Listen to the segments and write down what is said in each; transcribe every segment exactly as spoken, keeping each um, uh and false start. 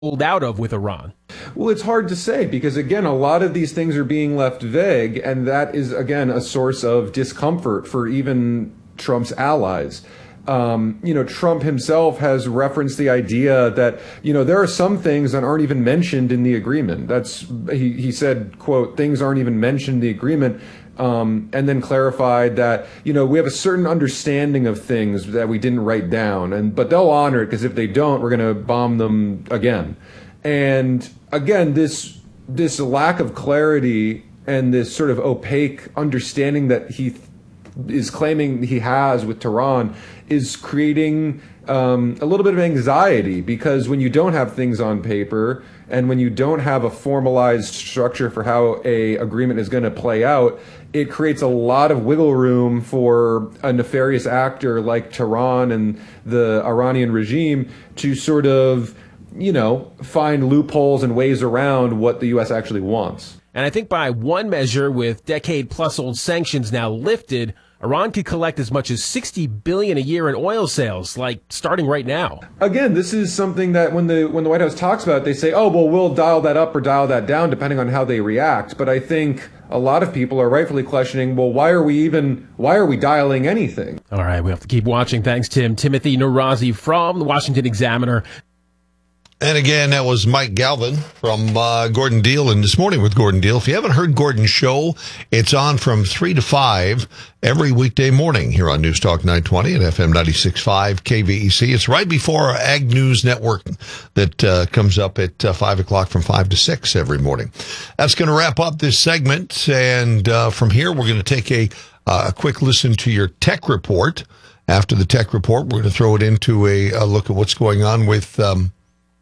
pulled out of with Iran? Well, it's hard to say because, again, a lot of these things are being left vague, and that is, again, a source of discomfort for even Trump's allies. Um, you know, Trump himself has referenced the idea that, you know, there are some things that aren't even mentioned in the agreement. That's, he, he said, quote, things aren't even mentioned in the agreement. Um, and then clarified that, you know, we have a certain understanding of things that we didn't write down, and but they'll honor it because if they don't, we're going to bomb them again. And again, this this lack of clarity and this sort of opaque understanding that he th- is claiming he has with Tehran is creating um, a little bit of anxiety, because when you don't have things on paper and when you don't have a formalized structure for how a agreement is going to play out, it creates a lot of wiggle room for a nefarious actor like Tehran and the Iranian regime to sort of, you know, find loopholes and ways around what the U S actually wants. And I think by one measure, with decade-plus-old sanctions now lifted, Iran could collect as much as sixty billion dollars a year in oil sales, like starting right now. Again, this is something that when the when the White House talks about it, they say, oh, well, we'll dial that up or dial that down depending on how they react. But I think a lot of people are rightfully questioning, well, why are we even, why are we dialing anything? All right, we have to keep watching. Thanks, Tim. Timothy Narazi from the Washington Examiner. And again, that was Mike Galvin from uh, Gordon Deal, and This Morning with Gordon Deal. If you haven't heard Gordon's show, it's on from three to five every weekday morning here on News Talk nine twenty at F M ninety-six point five K V E C. It's right before our Ag News Network that uh, comes up at uh, five o'clock from five to six every morning. That's going to wrap up this segment, and uh, from here, we're going to take a, uh, a quick listen to your tech report. After the tech report, we're going to throw it into a, a look at what's going on with Um,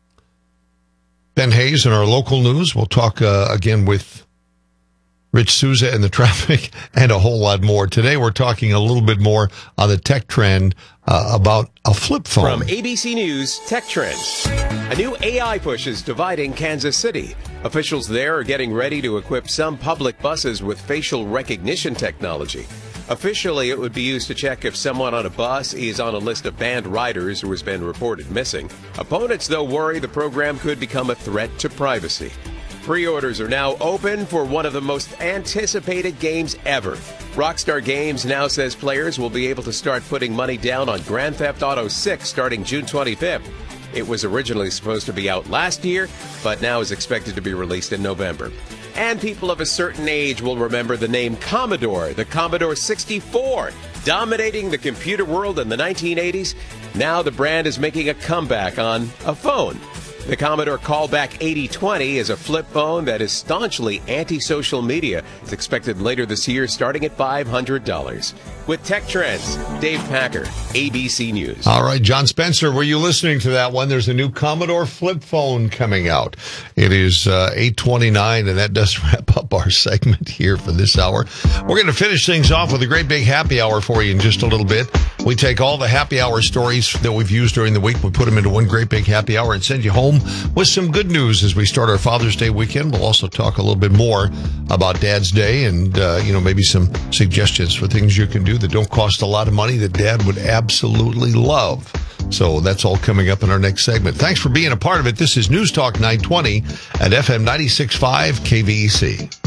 Ben Hayes in our local news. We'll talk uh, again with Rich Souza and the traffic and a whole lot more. Today we're talking a little bit more on the tech trend uh, about a flip phone. From A B C News Tech Trends. A new A I push is dividing Kansas City. Officials there are getting ready to equip some public buses with facial recognition technology. Officially, it would be used to check if someone on a bus is on a list of banned riders who has been reported missing. Opponents, though, worry the program could become a threat to privacy. Pre-orders are now open for one of the most anticipated games ever. Rockstar Games now says players will be able to start putting money down on Grand Theft Auto six starting June twenty-fifth. It was originally supposed to be out last year, but now is expected to be released in November. And people of a certain age will remember the name Commodore, the Commodore sixty-four, dominating the computer world in the nineteen eighties. Now the brand is making a comeback on a phone. The Commodore Callback eighty twenty is a flip phone that is staunchly anti-social media. It's expected later this year, starting at five hundred dollars. With Tech Trends, Dave Packer, A B C News. All right, John Spencer, were you listening to that one? There's a new Commodore flip phone coming out. It is uh, eight twenty-nine, and that does wrap up our segment here for this hour. We're going to finish things off with a great big happy hour for you in just a little bit. We take all the happy hour stories that we've used during the week, we put them into one great big happy hour and send you home with some good news as we start our Father's Day weekend. We'll also talk a little bit more about Dad's Day and, uh, you know, maybe some suggestions for things you can do that don't cost a lot of money that Dad would absolutely love. So that's all coming up in our next segment. Thanks for being a part of it. This is News Talk nine twenty at F M ninety-six point five K V E C.